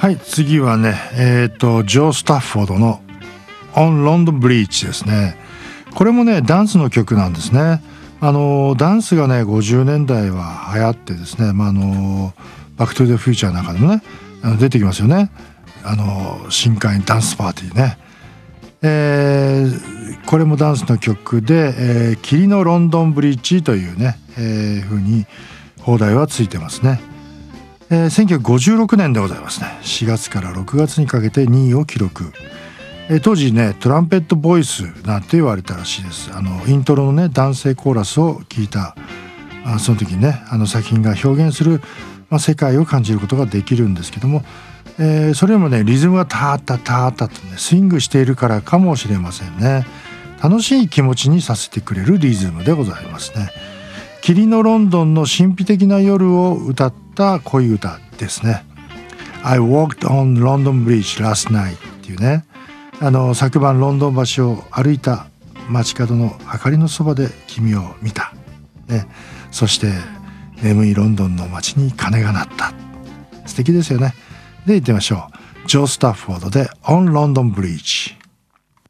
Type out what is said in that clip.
はい、次はねジョー・スタッフォードの On London Bridge ですね。これもねダンスの曲なんですね。ダンスがね50年代は流行ってですね、バックトゥザフューチャーの中でもね出てきますよね。深海ダンスパーティーね。これもダンスの曲で、霧のロンドンブリッジというね、風に放題はついてますね。1956年でございますね。4月から6月にかけて2位を記録。当時ねトランペットボイスなんて言われたらしいです。イントロのね男性コーラスを聞いたその時にね作品が表現する、世界を感じることができるんですけども、それよりもねリズムがタータタータとねスイングしているからかもしれませんね。楽しい気持ちにさせてくれるリズムでございますね。霧のロンドンの神秘的な夜を歌った恋歌ですね。 I walked on London Bridge last night っていうね昨晩ロンドン橋を歩いた街角の明かりのそばで君を見た、ね、そして眠いロンドンの街に鐘が鳴った。素敵ですよね。で行ってみましょう。ジョー・スタッフォードで On London Bridge。